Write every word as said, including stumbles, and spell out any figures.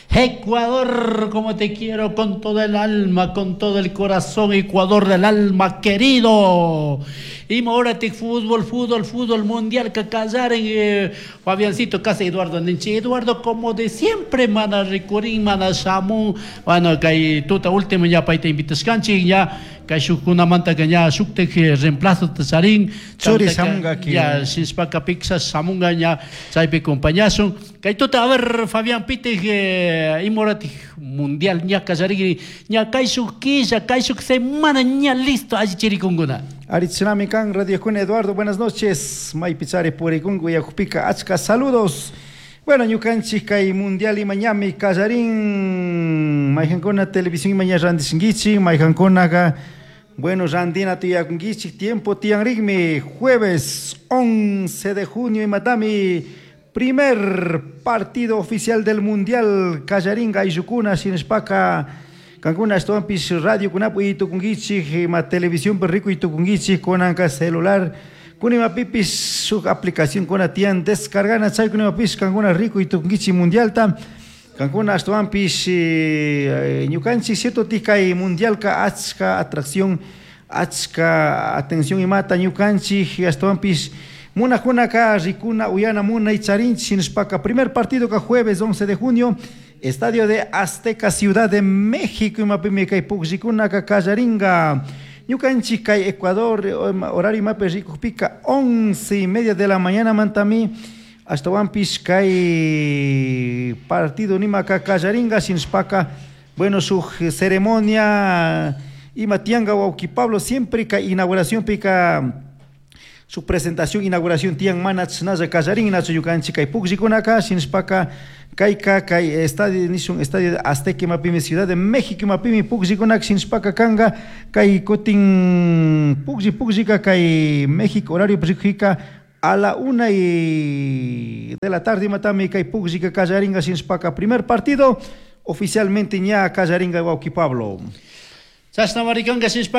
Ecuador, como te quiero con todo el alma, con todo el corazón, Ecuador del alma querido. Y morate fútbol, fútbol, fútbol mundial que callar en eh, Fabiancito, casa Eduardo Nenchi. Eduardo, como de siempre, mana recurrir, mana Samu. Bueno, que tú te último ya para te invitas canchi, ya que su una manta que ya subte que reemplazo de Sarín. Chori Samunga aquí. Ya, sin spaca pizza, Samunga ya, saipe compañazo. Que tú te a ver, Fabián Pite, que y morate mundial, ya casari, ya kaisu quilla, kaisu semana, ya listo, allí chiricunguna. Aritsunami Kan, Radio Kun Eduardo, buenas noches. May Pizarre Purikungu, Yacupica, Achka, saludos. Bueno, Ñucanchi, Kai Mundial y Miami, Casarín, Maijancona, Televisión y Mañana Randisingichi, Maijancona, bueno, Randina, Tuyakungichi, tiempo, Tianrigmi, jueves once de junio y Matami, primer partido oficial del Mundial, Casaringa y Yucuna, sin espaca. Cancún estompis radio kunapu y tukungichi ma televisión perrico y tukungichi con anca celular kunima pipis su aplicación con atian descargana chay kunima pis Cancún rico y tukungichi mundial tam Cancún estompis ñucanchi cierto tika y mundial ka achka atracción achka atención y mata ñucanchi estompis muna kuna ka ricuna uyana muna y charinchi sin spaca primer partido ka jueves once de junio. Estadio de Azteca, Ciudad de México, y Mapimica y Puxicuna, Cajaringa, Ñucanchica, Ecuador, horario Mape pica once y media de la mañana, Mantami, hasta Wampis, y partido Nimaca, Cajaringa, sin spaca, bueno, su ceremonia, y Matianga, Wauki Pablo, siempre, inauguración, pica. Su presentación, inauguración, Tian Manach, Naza Cajarín, Nacho Yucanchica y Puxicunaka, sin spaca, Kaika, Kai, Estadio Nishun, Estadio Azteca, Mapimi, Ciudad de México, Mapimi, Puxicunac, sin spaca, Kanga, Kai Cotin, Puxi, Puxica, Kai México, horario Puxica, a la una y de la tarde, Matami, Kai Puxica, Cajaringa, sin spaca, primer partido, oficialmente ya Cajaringa, Wauki Pablo. Sasna Maricanga, sin spaca.